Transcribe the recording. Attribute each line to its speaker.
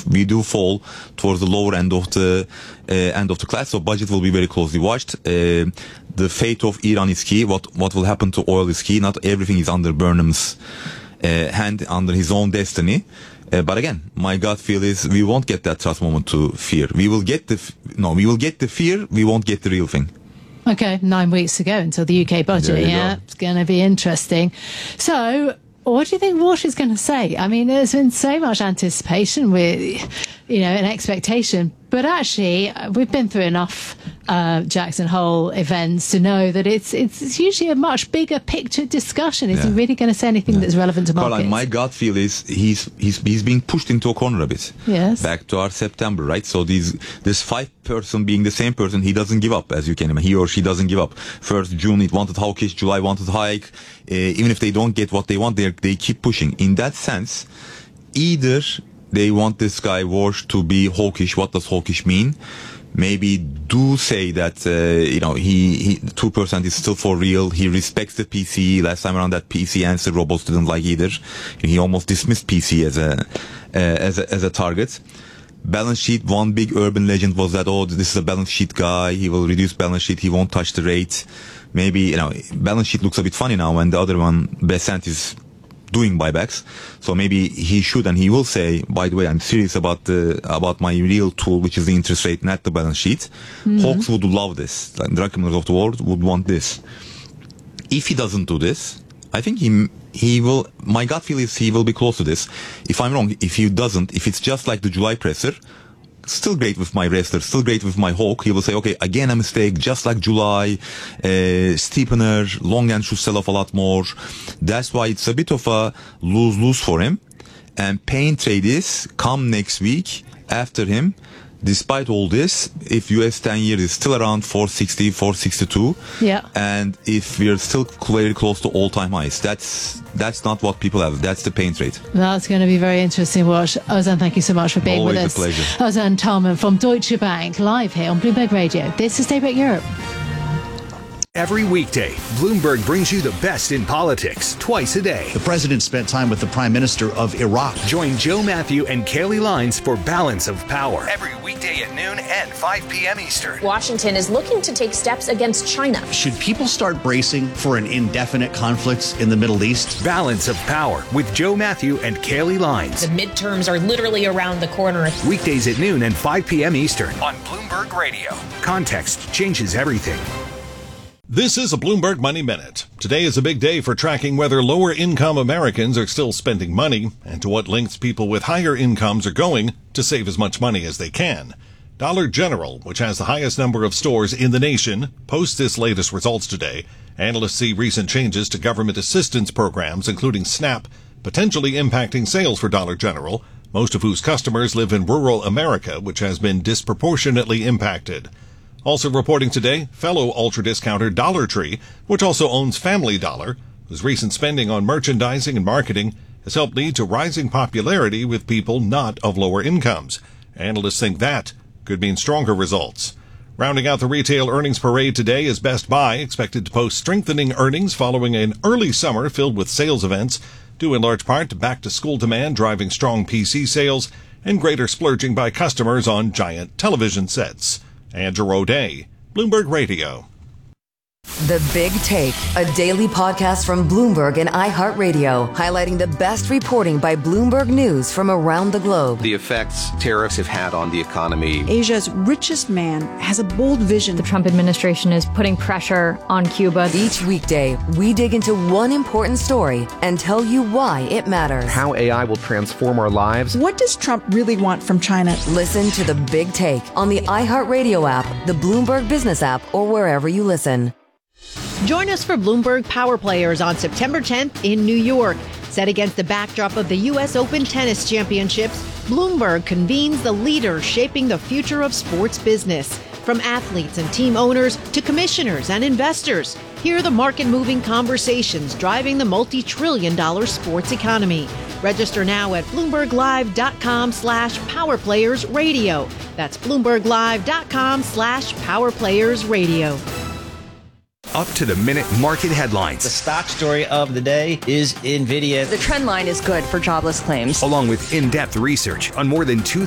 Speaker 1: we do fall towards the lower end of the class, so budget will be very closely watched. The fate of Iran is key. What will happen to oil is key. Not everything is under Burnham's hand, under his own destiny. But again, my gut feel is we won't get that trust moment to fear. We will get the fear. We won't get the real thing.
Speaker 2: Okay, 9 weeks to go until the UK budget. Yeah, it's going to be interesting. So, what do you think Walsh is going to say? I mean, there's been so much anticipation with, and expectation. But actually, we've been through enough Jackson Hole events to know that it's usually a much bigger picture discussion. Is he really going to say anything that's relevant to markets?
Speaker 1: Caroline, my gut feel is he's being pushed into a corner a bit.
Speaker 2: Yes.
Speaker 1: Back to our September, right? So this 5 person being the same person, he doesn't give up, as you can imagine. He or she doesn't give up. First June it wanted hawkish, July wanted hike. Even if they don't get what they want, they keep pushing. In that sense, either they want this guy Walsh to be hawkish. What does hawkish mean? Maybe do say that he 2% is still for real. He respects the PCE. Last time around, that PC answer robots didn't like either. He almost dismissed PC as a target. Balance sheet, one big urban legend was that, this is a balance sheet guy. He will reduce balance sheet. He won't touch the rate. Maybe balance sheet looks a bit funny now, and the other one, Besant, is doing buybacks, so maybe he should, and he will say, by the way, I'm serious about my real tool, which is the interest rate, not the balance sheet. Hawks would love this. Like, Druckenmillers of the world would want this. If he doesn't do this, I think he will. My gut feel is he will be close to this. If I'm wrong, if he doesn't, if it's just like the July presser, still great with my wrestler, still great with my hawk, he will say, okay, again a mistake, just like July, steepener, long end should sell off a lot more. That's why it's a bit of a lose-lose for him. And pain trade is come next week after him. Despite all this, if US 10-year is still around 460, 462, and if we're still very close to all-time highs, that's not what people have. That's the pain trade.
Speaker 2: That's going to be very interesting to watch. Ozan, thank you so much for being with us.
Speaker 1: Always a pleasure.
Speaker 2: Ozan Tolman from Deutsche Bank, live here on Bloomberg Radio. This is Daybreak Europe.
Speaker 3: Every weekday, Bloomberg brings you the best in politics twice a day.
Speaker 4: The president spent time with the Prime Minister of Iraq.
Speaker 3: Join Joe Matthew and Kaylee Lines for Balance of Power. Every weekday at noon and 5 p.m. Eastern.
Speaker 5: Washington is looking to take steps against China.
Speaker 4: Should people start bracing for an indefinite conflict in the Middle East?
Speaker 3: Balance of Power with Joe Matthew and Kaylee Lines.
Speaker 5: The midterms are literally around the corner.
Speaker 3: Weekdays at noon and 5 p.m. Eastern on Bloomberg Radio. Context changes everything.
Speaker 6: This is a Bloomberg Money Minute. Today is a big day for tracking whether lower-income Americans are still spending money and to what lengths people with higher incomes are going to save as much money as they can. Dollar General, which has the highest number of stores in the nation, posts its latest results today. Analysts see recent changes to government assistance programs, including SNAP, potentially impacting sales for Dollar General, most of whose customers live in rural America, which has been disproportionately impacted. Also reporting today, fellow ultra-discounter Dollar Tree, which also owns Family Dollar, whose recent spending on merchandising and marketing has helped lead to rising popularity with people not of lower incomes. Analysts think that could mean stronger results. Rounding out the retail earnings parade today is Best Buy, expected to post strengthening earnings following an early summer filled with sales events, due in large part to back-to-school demand driving strong PC sales and greater splurging by customers on giant television sets. Andrew O'Day, Bloomberg Radio.
Speaker 7: The Big Take, a daily podcast from Bloomberg and iHeartRadio, highlighting the best reporting by Bloomberg News from around the globe.
Speaker 8: The effects tariffs have had on the economy.
Speaker 9: Asia's richest man has a bold vision.
Speaker 10: The Trump administration is putting pressure on Cuba.
Speaker 7: Each weekday, we dig into one important story and tell you why it matters.
Speaker 8: How AI will transform our lives.
Speaker 9: What does Trump really want from China?
Speaker 7: Listen to The Big Take on the iHeartRadio app, the Bloomberg Business app, or wherever you listen.
Speaker 11: Join us for Bloomberg Power Players on September 10th in New York. Set against the backdrop of the U.S. Open Tennis Championships, Bloomberg convenes the leaders shaping the future of sports business. From athletes and team owners to commissioners and investors, hear the market-moving conversations driving the multi-trillion-dollar sports economy. Register now at BloombergLive.com/PowerPlayersRadio. That's BloombergLive.com/PowerPlayersRadio.
Speaker 3: Up-to-the-minute market headlines.
Speaker 12: The stock story of the day is NVIDIA.
Speaker 13: The trend line is good for jobless claims.
Speaker 3: Along with in-depth research on more than